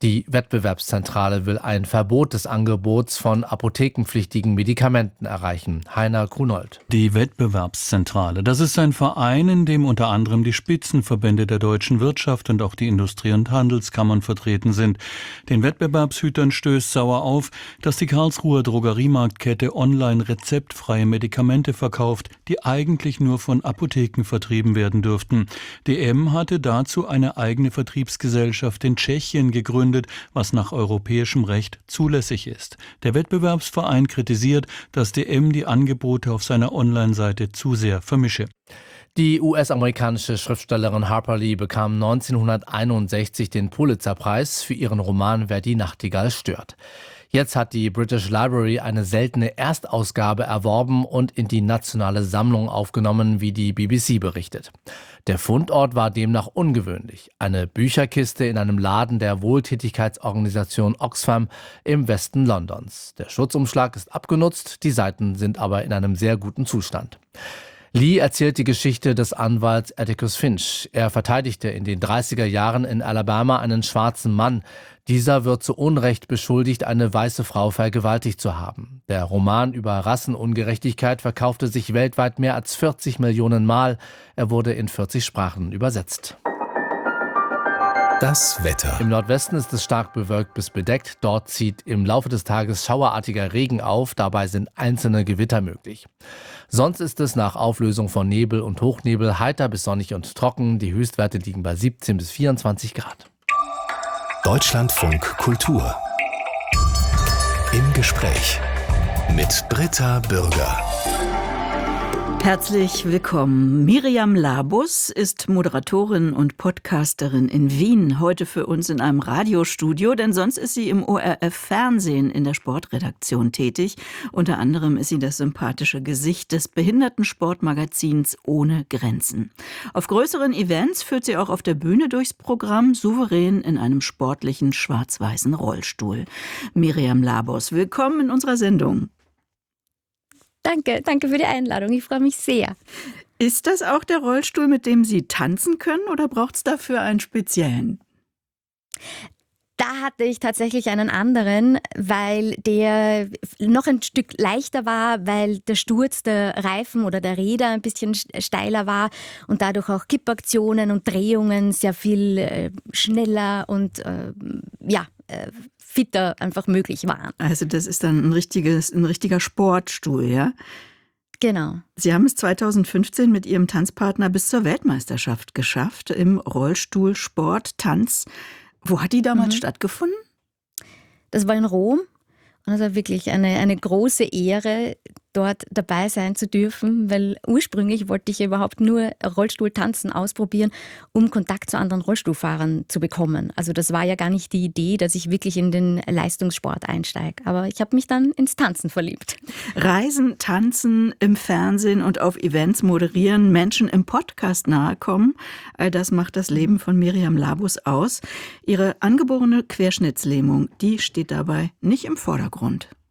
Die Wettbewerbszentrale will ein Verbot des Angebots von apothekenpflichtigen Medikamenten erreichen. Heiner Kunold. Die Wettbewerbszentrale, das ist ein Verein, in dem unter anderem die Spitzenverbände der deutschen Wirtschaft und auch die Industrie- und Handelskammern vertreten sind. Den Wettbewerbshütern stößt sauer auf, dass die Karlsruher Drogeriemarktkette online rezeptfreie Medikamente verkauft, die eigentlich nur von Apotheken vertrieben werden dürften. DM hatte dazu eine eigene Vertriebsgesellschaft in Tschechien gegründet, was nach europäischem Recht zulässig ist. Der Wettbewerbsverein kritisiert, dass DM die Angebote auf seiner Online-Seite zu sehr vermische. Die US-amerikanische Schriftstellerin Harper Lee bekam 1961 den Pulitzer-Preis für ihren Roman Wer die Nachtigall stört. Jetzt hat die British Library eine seltene Erstausgabe erworben und in die nationale Sammlung aufgenommen, wie die BBC berichtet. Der Fundort war demnach ungewöhnlich. Eine Bücherkiste in einem Laden der Wohltätigkeitsorganisation Oxfam im Westen Londons. Der Schutzumschlag ist abgenutzt, die Seiten sind aber in einem sehr guten Zustand. Lee erzählt die Geschichte des Anwalts Atticus Finch. Er verteidigte in den 30er Jahren in Alabama einen schwarzen Mann. Dieser wird zu Unrecht beschuldigt, eine weiße Frau vergewaltigt zu haben. Der Roman über Rassenungerechtigkeit verkaufte sich weltweit mehr als 40 Millionen Mal. Er wurde in 40 Sprachen übersetzt. Das Wetter. Im Nordwesten ist es stark bewölkt bis bedeckt. Dort zieht im Laufe des Tages schauerartiger Regen auf. Dabei sind einzelne Gewitter möglich. Sonst ist es nach Auflösung von Nebel und Hochnebel heiter bis sonnig und trocken. Die Höchstwerte liegen bei 17 bis 24 Grad. Deutschlandfunk Kultur. Im Gespräch mit Britta Bürger. Herzlich willkommen. Miriam Labus ist Moderatorin und Podcasterin in Wien. Heute für uns in einem Radiostudio, denn sonst ist sie im ORF-Fernsehen in der Sportredaktion tätig. Unter anderem ist sie das sympathische Gesicht des Behindertensportmagazins Ohne Grenzen. Auf größeren Events führt sie auch auf der Bühne durchs Programm, souverän in einem sportlichen schwarz-weißen Rollstuhl. Miriam Labus, willkommen in unserer Sendung. Danke für die Einladung. Ich freue mich sehr. Ist das auch der Rollstuhl, mit dem Sie tanzen können, oder braucht es dafür einen speziellen? Da hatte ich tatsächlich einen anderen, weil der noch ein Stück leichter war, weil der Sturz der Reifen oder der Räder ein bisschen steiler war und dadurch auch Kippaktionen und Drehungen sehr viel schneller und fitter einfach möglich waren. Also das ist dann ein richtiger Sportstuhl, ja? Genau. Sie haben es 2015 mit Ihrem Tanzpartner bis zur Weltmeisterschaft geschafft im Rollstuhlsport, Tanz. Wo hat die damals stattgefunden? Das war in Rom. Und es war wirklich eine große Ehre, dort dabei sein zu dürfen, weil ursprünglich wollte ich überhaupt nur Rollstuhltanzen ausprobieren, um Kontakt zu anderen Rollstuhlfahrern zu bekommen. Also das war ja gar nicht die Idee, dass ich wirklich in den Leistungssport einsteige. Aber ich habe mich dann ins Tanzen verliebt. Reisen, tanzen, im Fernsehen und auf Events moderieren, Menschen im Podcast nahe kommen. All das macht das Leben von Miriam Labus aus. Ihre angeborene Querschnittslähmung, die steht dabei nicht im Vordergrund.